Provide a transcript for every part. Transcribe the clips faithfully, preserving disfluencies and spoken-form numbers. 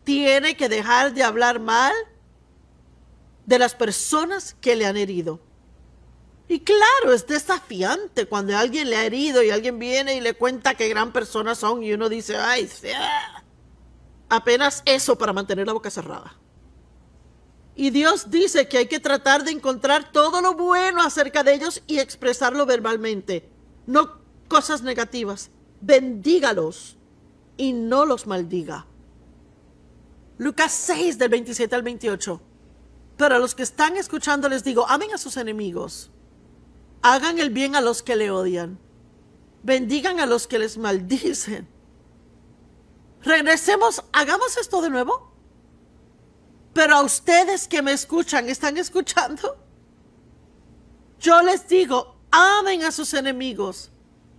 tiene que dejar de hablar mal de las personas que le han herido. Y claro, es desafiante cuando alguien le ha herido y alguien viene y le cuenta qué gran personas son y uno dice, ay, sea. Apenas eso para mantener la boca cerrada. Y Dios dice que hay que tratar de encontrar todo lo bueno acerca de ellos y expresarlo verbalmente, no cosas negativas. Bendígalos y no los maldiga. Lucas seis, del veintisiete al veintiocho. Pero a los que están escuchando les digo, amen a sus enemigos. Hagan el bien a los que le odian. Bendigan a los que les maldicen. Regresemos, hagamos esto de nuevo. Pero a ustedes que me escuchan, ¿están escuchando? Yo les digo, amen a sus enemigos.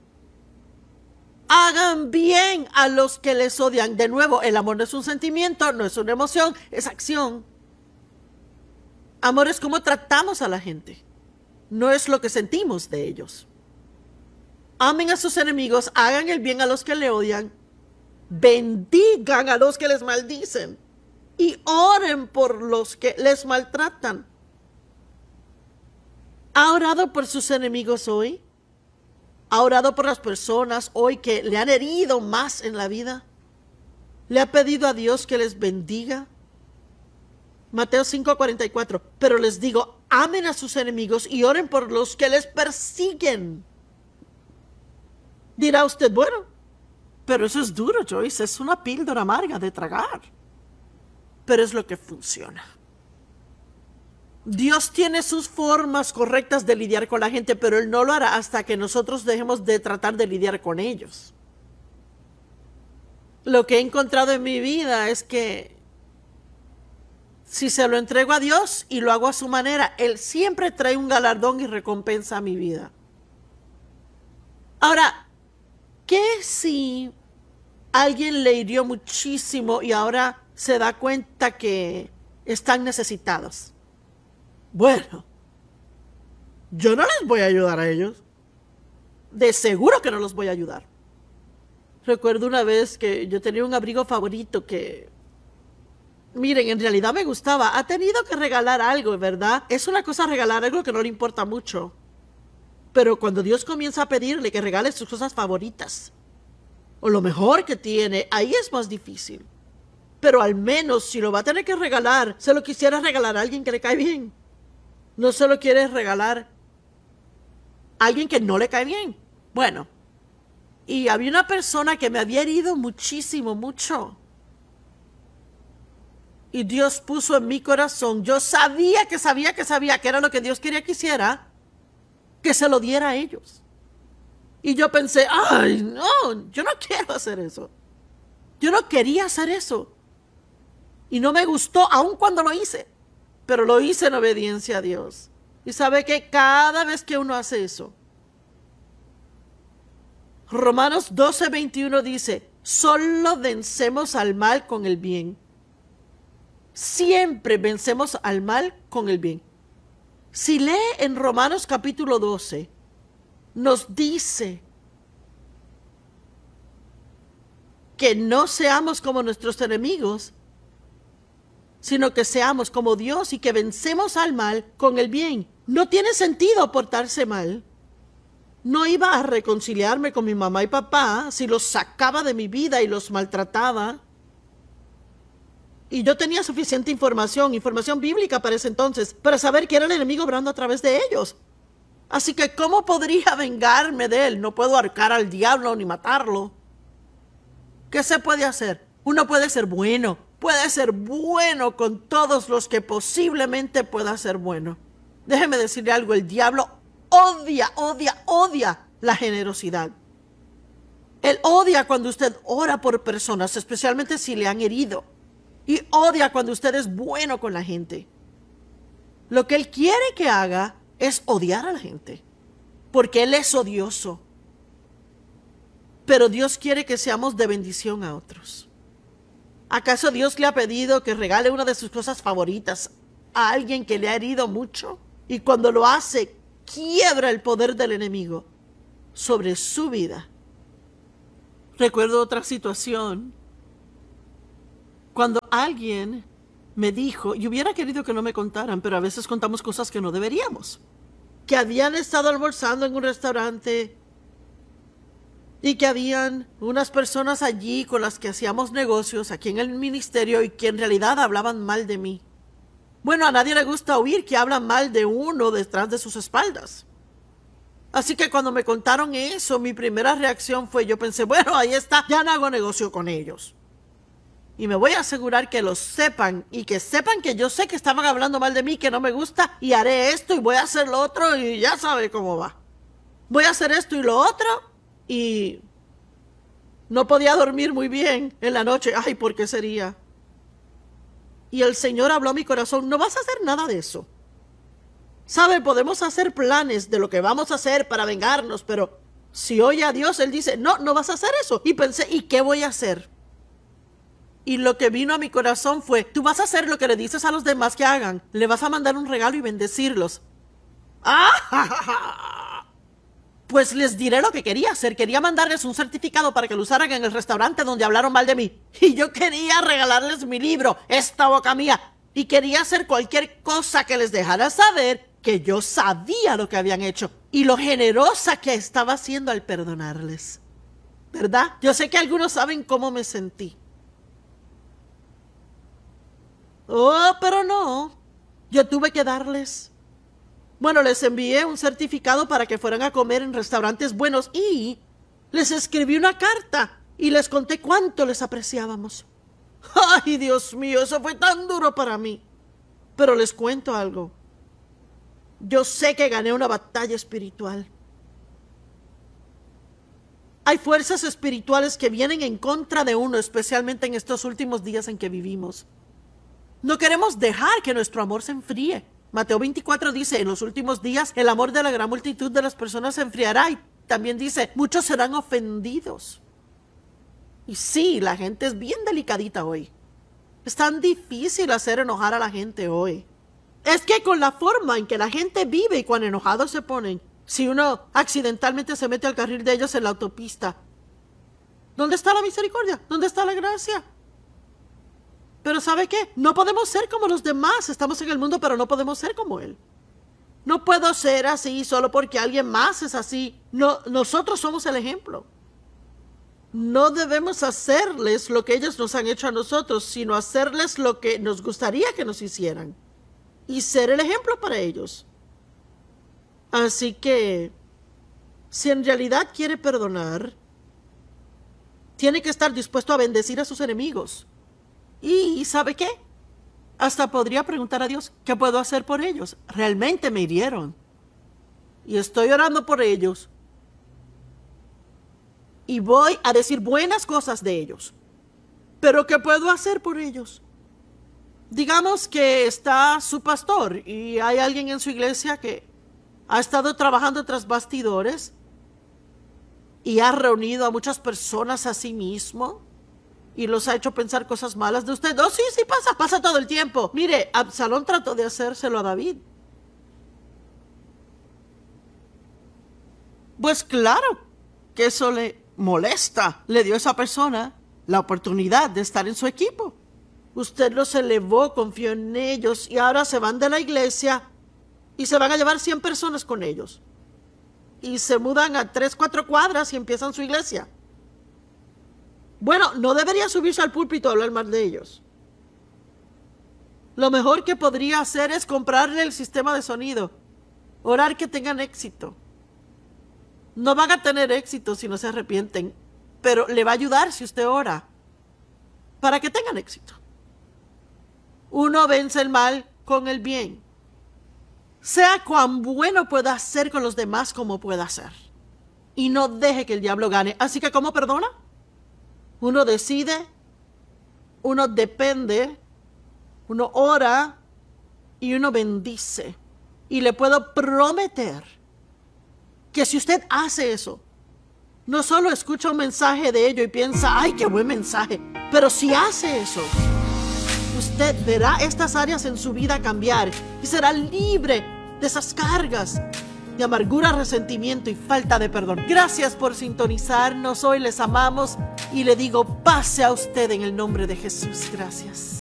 Hagan bien a los que les odian. De nuevo, el amor no es un sentimiento, no es una emoción, es acción. Amor es cómo tratamos a la gente. No es lo que sentimos de ellos. Amen a sus enemigos, hagan el bien a los que le odian, bendigan a los que les maldicen y oren por los que les maltratan. ¿Ha orado por sus enemigos hoy? ¿Ha orado por las personas hoy que le han herido más en la vida? ¿Le ha pedido a Dios que les bendiga? Mateo cinco, cuarenta y cuatro. Pero les digo, amen a sus enemigos y oren por los que les persiguen. Dirá usted, bueno, pero eso es duro, Joyce, es una píldora amarga de tragar. Pero es lo que funciona. Dios tiene sus formas correctas de lidiar con la gente, pero Él no lo hará hasta que nosotros dejemos de tratar de lidiar con ellos. Lo que he encontrado en mi vida es que si se lo entrego a Dios y lo hago a su manera, Él siempre trae un galardón y recompensa a mi vida. Ahora, ¿qué si alguien le hirió muchísimo y ahora se da cuenta que están necesitados? Bueno, yo no les voy a ayudar a ellos. De seguro que no los voy a ayudar. Recuerdo una vez que yo tenía un abrigo favorito que, miren, en realidad me gustaba. Ha tenido que regalar algo, ¿verdad? Es una cosa regalar algo que no le importa mucho. Pero cuando Dios comienza a pedirle que regale sus cosas favoritas, o lo mejor que tiene, ahí es más difícil. Pero al menos si lo va a tener que regalar, se lo quisiera regalar a alguien que le cae bien. No se lo quiere regalar a alguien que no le cae bien. Bueno, y había una persona que me había herido muchísimo, mucho. Y Dios puso en mi corazón, yo sabía que sabía que sabía que era lo que Dios quería que hiciera, que se lo diera a ellos. Y yo pensé, ay, no, yo no quiero hacer eso. Yo no quería hacer eso. Y no me gustó, aun cuando lo hice. Pero lo hice en obediencia a Dios. Y sabe que cada vez que uno hace eso, Romanos doce, veintiuno dice, solo vencemos al mal con el bien. Siempre vencemos al mal con el bien. Si lee en Romanos capítulo doce, nos dice que no seamos como nuestros enemigos, sino que seamos como Dios y que vencemos al mal con el bien. No tiene sentido portarse mal. No iba a reconciliarme con mi mamá y papá si los sacaba de mi vida y los maltrataba. Y yo tenía suficiente información, información bíblica para ese entonces, para saber que era el enemigo obrando a través de ellos. Así que, ¿cómo podría vengarme de él? No puedo ahorcar al diablo ni matarlo. ¿Qué se puede hacer? Uno puede ser bueno, puede ser bueno con todos los que posiblemente pueda ser bueno. Déjeme decirle algo, el diablo odia, odia, odia la generosidad. Él odia cuando usted ora por personas, especialmente si le han herido. Y odia cuando usted es bueno con la gente. Lo que él quiere que haga es odiar a la gente, porque él es odioso. Pero Dios quiere que seamos de bendición a otros. ¿Acaso Dios le ha pedido que regale una de sus cosas favoritas a alguien que le ha herido mucho? Y cuando lo hace, quiebra el poder del enemigo sobre su vida. Recuerdo otra situación Cuando alguien me dijo, y hubiera querido que no me contaran, pero a veces contamos cosas que no deberíamos, que habían estado almorzando en un restaurante y que habían unas personas allí con las que hacíamos negocios aquí en el ministerio y que en realidad hablaban mal de mí. Bueno, a nadie le gusta oír que hablan mal de uno detrás de sus espaldas. Así que cuando me contaron eso, mi primera reacción fue, yo pensé, bueno, ahí está, ya no hago negocio con ellos. Y me voy a asegurar que lo sepan y que sepan que yo sé que estaban hablando mal de mí, que no me gusta, y haré esto y voy a hacer lo otro y ya sabe cómo va. Voy a hacer esto y lo otro y no podía dormir muy bien en la noche. Ay, ¿por qué sería? Y el Señor habló a mi corazón, no vas a hacer nada de eso. ¿Sabe? Podemos hacer planes de lo que vamos a hacer para vengarnos, pero si oye a Dios, Él dice, no, no vas a hacer eso. Y pensé, ¿y qué voy a hacer? Y lo que vino a mi corazón fue, tú vas a hacer lo que le dices a los demás que hagan. Le vas a mandar un regalo y bendecirlos. ¡Ah! Pues les diré lo que quería hacer. Quería mandarles un certificado para que lo usaran en el restaurante donde hablaron mal de mí. Y yo quería regalarles mi libro, Esta Boca Mía. Y quería hacer cualquier cosa que les dejara saber que yo sabía lo que habían hecho y lo generosa que estaba siendo al perdonarles. ¿Verdad? Yo sé que algunos saben cómo me sentí. Oh, pero no. Yo tuve que darles. Bueno, les envié un certificado para que fueran a comer en restaurantes buenos y les escribí una carta y les conté cuánto les apreciábamos. Ay, Dios mío, eso fue tan duro para mí. Pero les cuento algo. Yo sé que gané una batalla espiritual. Hay fuerzas espirituales que vienen en contra de uno, especialmente en estos últimos días en que vivimos. No queremos dejar que nuestro amor se enfríe. Mateo veinticuatro dice, en los últimos días el amor de la gran multitud de las personas se enfriará. Y también dice, muchos serán ofendidos. Y sí, la gente es bien delicadita hoy. Es tan difícil hacer enojar a la gente hoy. Es que con la forma en que la gente vive y cuán enojados se ponen, si uno accidentalmente se mete al carril de ellos en la autopista, ¿dónde está la misericordia? ¿Dónde está la gracia? Pero ¿sabe qué? No podemos ser como los demás. Estamos en el mundo, pero no podemos ser como Él. No puedo ser así solo porque alguien más es así. No, nosotros somos el ejemplo. No debemos hacerles lo que ellos nos han hecho a nosotros, sino hacerles lo que nos gustaría que nos hicieran. Y ser el ejemplo para ellos. Así que, si en realidad quiere perdonar, tiene que estar dispuesto a bendecir a sus enemigos. Y ¿sabe qué? Hasta podría preguntar a Dios, ¿qué puedo hacer por ellos? Realmente me hirieron. Y estoy orando por ellos. Y voy a decir buenas cosas de ellos. ¿Pero qué puedo hacer por ellos? Digamos que está su pastor y hay alguien en su iglesia que ha estado trabajando tras bastidores y ha reunido a muchas personas a sí mismo. Y los ha hecho pensar cosas malas de usted. Oh, sí, sí pasa, pasa todo el tiempo. Mire, Absalón trató de hacérselo a David. Pues claro que eso le molesta. Le dio a esa persona la oportunidad de estar en su equipo. Usted los elevó, confió en ellos y ahora se van de la iglesia y se van a llevar cien personas con ellos. Y se mudan a tres, cuatro cuadras y empiezan su iglesia. Bueno, no debería subirse al púlpito a hablar mal de ellos. Lo mejor que podría hacer es comprarle el sistema de sonido. Orar que tengan éxito. No van a tener éxito si no se arrepienten, pero le va a ayudar si usted ora para que tengan éxito. Uno vence el mal con el bien. Sea cuán bueno pueda ser con los demás como pueda ser. Y no deje que el diablo gane. Así que, ¿cómo perdona? Uno decide, uno depende, uno ora y uno bendice. Y le puedo prometer que si usted hace eso, no solo escucha un mensaje de ello y piensa, ¡ay, qué buen mensaje! Pero si hace eso, usted verá estas áreas en su vida cambiar y será libre de esas cargas de amargura, resentimiento y falta de perdón. Gracias por sintonizarnos. Hoy les amamos. y le digo, pase a usted en el nombre de Jesús. Gracias.